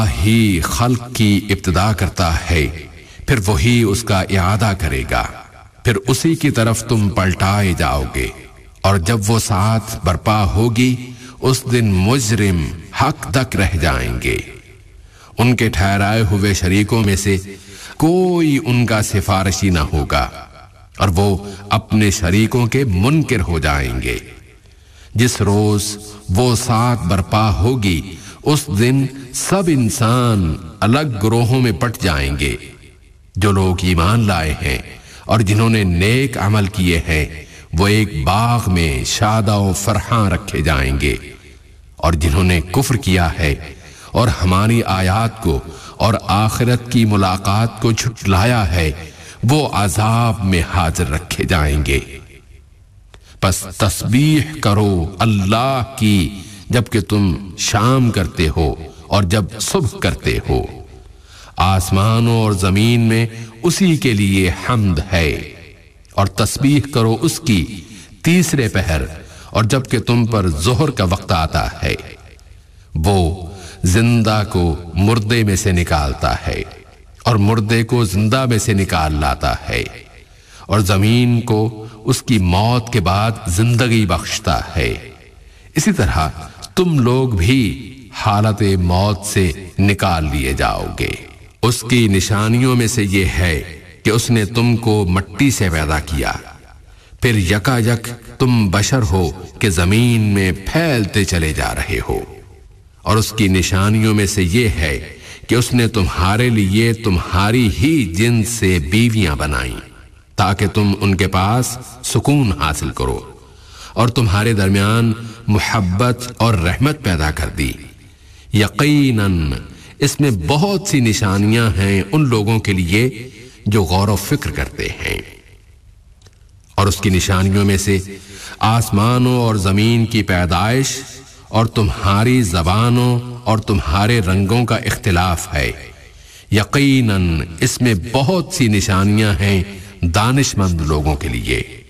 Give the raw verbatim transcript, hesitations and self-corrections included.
ہی خلق کی ابتدا کرتا ہے، پھر وہی اس کا اعادہ کرے گا، پھر اسی کی طرف تم پلٹائے جاؤ گے۔ اور جب وہ ساعت برپا ہوگی اس دن مجرم حق تک رہ جائیں گے۔ ان کے ٹھہرائے ہوئے شریکوں میں سے کوئی ان کا سفارشی نہ ہوگا، اور وہ اپنے شریکوں کے منکر ہو جائیں گے۔ جس روز وہ ساعت برپا ہوگی اس دن سب انسان الگ گروہوں میں بٹ جائیں گے۔ جو لوگ ایمان لائے ہیں اور جنہوں نے نیک عمل کیے ہیں وہ ایک باغ میں شادہ و فرحاں رکھے جائیں گے، اور جنہوں نے کفر کیا ہے اور ہماری آیات کو اور آخرت کی ملاقات کو جھٹلایا ہے وہ عذاب میں حاضر رکھے جائیں گے۔ پس تسبیح کرو اللہ کی جبکہ تم شام کرتے ہو اور جب صبح کرتے ہو۔ آسمانوں اور زمین میں اسی کے لیے حمد ہے، اور تسبیح کرو اس کی تیسرے پہر اور جبکہ تم پر ظہر کا وقت آتا ہے۔ وہ زندہ کو مردے میں سے نکالتا ہے اور مردے کو زندہ میں سے نکال لاتا ہے، اور زمین کو اس کی موت کے بعد زندگی بخشتا ہے۔ اسی طرح تم لوگ بھی حالت موت سے نکال لیے جاؤ گے۔ اس کی نشانیوں میں سے یہ ہے کہ اس نے تم کو مٹی سے پیدا کیا، پھر یکا یک تم بشر ہو کہ زمین میں پھیلتے چلے جا رہے ہو۔ اور اس کی نشانیوں میں سے یہ ہے کہ اس نے تمہارے لیے تمہاری ہی جنس سے بیویاں بنائیں تاکہ تم ان کے پاس سکون حاصل کرو، اور تمہارے درمیان محبت اور رحمت پیدا کر دی۔ یقیناً اس میں بہت سی نشانیاں ہیں ان لوگوں کے لیے جو غور و فکر کرتے ہیں۔ اور اس کی نشانیوں میں سے آسمانوں اور زمین کی پیدائش اور تمہاری زبانوں اور تمہارے رنگوں کا اختلاف ہے۔ یقیناً اس میں بہت سی نشانیاں ہیں دانش مند لوگوں کے لیے۔